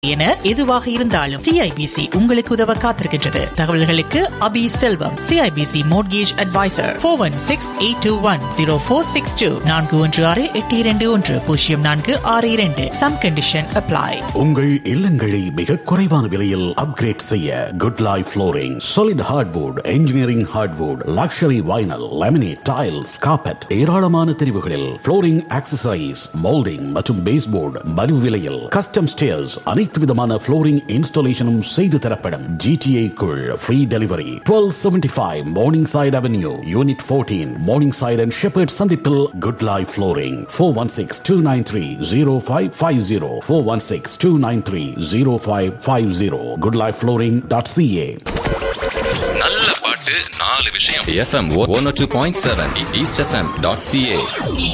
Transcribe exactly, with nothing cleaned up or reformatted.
என எதுவாக இருந்தாலும் சிஐபிசி உங்களுக்கு உதவ காத்திருக்கின்றது. தகவல்களுக்கு அபி செல்வம், CIBC மோர்ட்கேஜ் advisor, four one six eight two one zero four six two, நான்கு ஒன்று ஆறு எட்டு இரண்டு ஒன்று பூஜ்ஜியம் நான்கு ஆறு இரண்டு. Some condition apply. உங்கள் இல்லங்களை மிக குறைவான விலையில் அப்கிரேட் செய்ய good life flooring, solid hardwood, engineering hardwood, luxury vinyl, laminate, tiles, carpet, ஏராளமான தெரிவுகளில் ஃப்ளோரிங் ஆக்சசரிஸ், மோல்டிங் மற்றும் பேஸ்போர்டு மலிவு விலையில், கஸ்டம் ஸ்டேர்ஸ், அனைத்து விதமான ஃப்ளோரிங் இன்ஸ்டாலேஷனும் செய்து தரப்படும். GTA குள் free delivery. Twelve seventy five morning side avenue, unit fourteen, morning side and shepherd சந்திப்பில் good life flooring. Four one six two nine three zero five five zero, four one six two nine three zero five five zero. Good life flooring dot CA. நல்ல பாட்டு நாலு விஷயம். FM one ஓ two point seven east FM dot CA.